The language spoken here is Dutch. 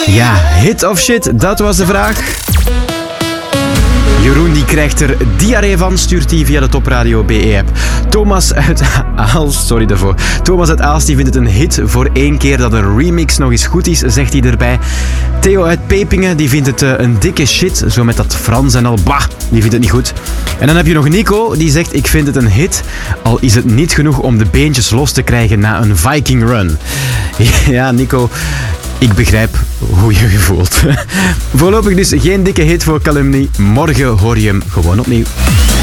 Ja, hit of shit, dat was de vraag. Jeroen die krijgt er diarree van, stuurt die via de Topradio BE-app. Thomas uit Aalst, sorry daarvoor. Thomas uit Aalst die vindt het een hit voor 1 keer dat een remix nog eens goed is, zegt hij erbij. Theo uit Pepingen die vindt het een dikke shit, zo met dat Frans en al, bah, die vindt het niet goed. En dan heb je nog Nico, die zegt ik vind het een hit, al is het niet genoeg om de beentjes los te krijgen na een Viking run. Ja, Nico, ik begrijp hoe je je voelt. Voorlopig dus geen dikke hit voor Calumny. Morgen hoor je hem gewoon opnieuw.